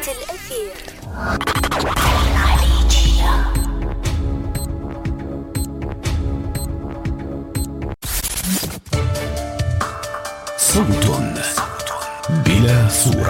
الأثير. صوت بلا صورة.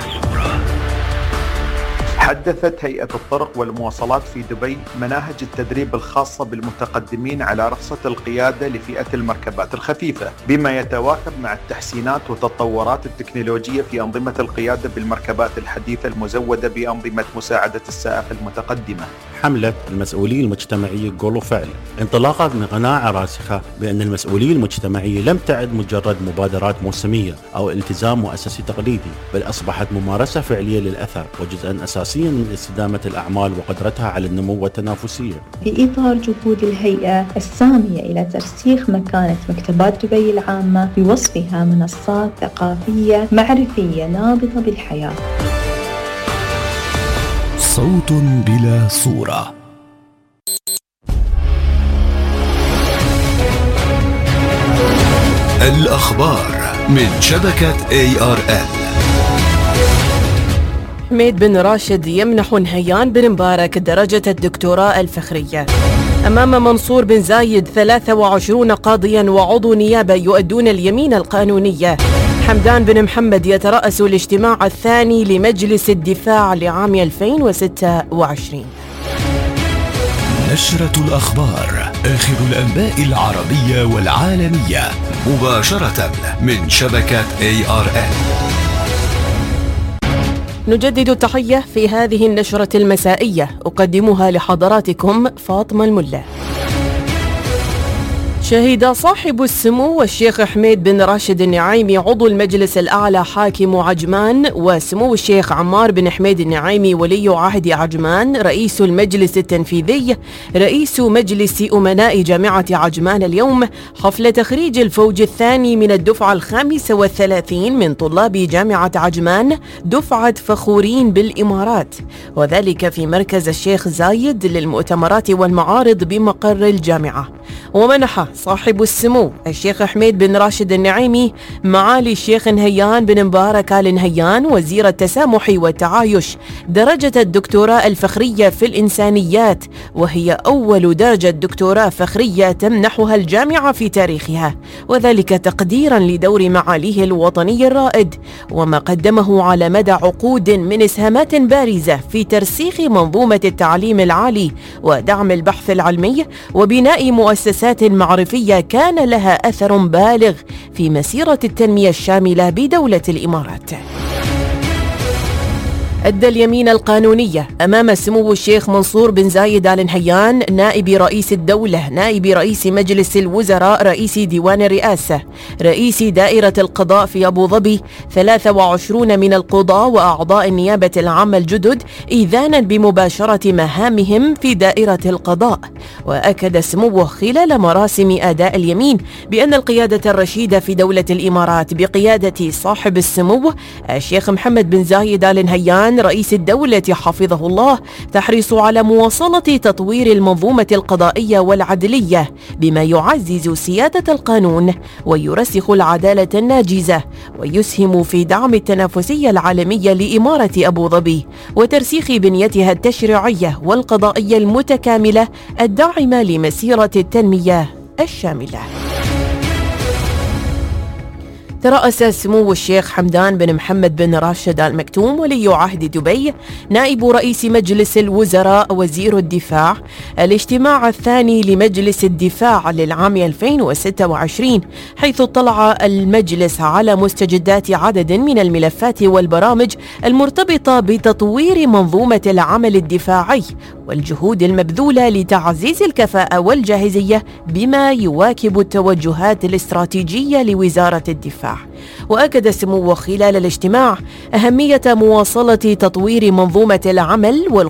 حدثت هيئة الطرق والمواصلات في دبي مناهج التدريب الخاصة بالمتقدمين على رخصة القيادة لفئة المركبات الخفيفة، بما يتواكب مع التحسينات والتطورات التكنولوجية في أنظمة القيادة بالمركبات الحديثة المزودة بأنظمة مساعدة السائق المتقدمة. حملة المسؤولية المجتمعية قول وفعل، انطلاقا من قناعة راسخة بأن المسؤولية المجتمعية لم تعد مجرد مبادرات موسمية أو التزام مؤسسي تقليدي، بل أصبحت ممارسة فعلية للأثر وجزءا أساسيا من استدامة الأعمال وقدرتها على النمو والتنافسية. في إطار جهود الهيئة السامية إلى ترسيخ مكانة مكتبات دبي العامة بوصفها منصات ثقافية معرفية نابضة بالحياة. صوت بلا صورة. الأخبار من شبكة ARL. حميد بن راشد يمنح نهيان بن مبارك درجة الدكتوراه الفخرية. أمام منصور بن زايد 23 قاضيا وعضو نيابة يؤدون اليمين القانونية. حمدان بن محمد يترأس الاجتماع الثاني لمجلس الدفاع لعام 2026. نشرة الأخبار، آخر الأنباء العربية والعالمية، مباشرة من شبكة ARL. نجدد التحية في هذه النشرة المسائية، أقدمها لحضراتكم فاطمة الملا. شهد صاحب السمو الشيخ حميد بن راشد النعيمي عضو المجلس الأعلى حاكم عجمان وسمو الشيخ عمار بن حميد النعيمي ولي عهد عجمان رئيس المجلس التنفيذي رئيس مجلس أمناء جامعة عجمان اليوم حفل تخريج الفوج الثاني من الدفعة 35 من طلاب جامعة عجمان دفعة فخورين بالإمارات، وذلك في مركز الشيخ زايد للمؤتمرات والمعارض بمقر الجامعة. ومنح صاحب السمو الشيخ حميد بن راشد النعيمي معالي الشيخ نهيان بن مبارك آل نهيان وزير التسامح والتعايش درجة الدكتوراه الفخرية في الإنسانيات، وهي أول درجة دكتوراه فخرية تمنحها الجامعة في تاريخها، وذلك تقديرا لدور معاليه الوطني الرائد وما قدمه على مدى عقود من إسهامات بارزة في ترسيخ منظومة التعليم العالي ودعم البحث العلمي وبناء مؤسسات معرفية كان لها أثر بالغ في مسيرة التنمية الشاملة بدولة الإمارات. أدى اليمين القانونية أمام سمو الشيخ منصور بن زايد آل نهيان نائب رئيس الدولة نائب رئيس مجلس الوزراء رئيس ديوان الرئاسة رئيس دائرة القضاء في أبو ظبي 23 من القضاة وأعضاء النيابة العامة الجدد إذانا بمباشرة مهامهم في دائرة القضاء. وأكد سموه خلال مراسم أداء اليمين بأن القيادة الرشيدة في دولة الإمارات بقيادة صاحب السمو الشيخ محمد بن زايد آل نهيان رئيس الدولة حفظه الله تحرص على مواصلة تطوير المنظومة القضائية والعدلية بما يعزز سيادة القانون ويرسخ العدالة الناجزة ويسهم في دعم التنافسية العالمية لإمارة أبو ظبي وترسيخ بنيتها التشريعية والقضائية المتكاملة الداعمة لمسيرة التنمية الشاملة. ترأس سمو الشيخ حمدان بن محمد بن راشد آل مكتوم ولي عهد دبي نائب رئيس مجلس الوزراء وزير الدفاع الاجتماع الثاني لمجلس الدفاع للعام 2026، حيث اطلع المجلس على مستجدات عدد من الملفات والبرامج المرتبطة بتطوير منظومة العمل الدفاعي والجهود المبذولة لتعزيز الكفاءة والجاهزية بما يواكب التوجهات الاستراتيجية لوزارة الدفاع. وأكد سموه خلال الاجتماع أهمية مواصلة تطوير منظومة العمل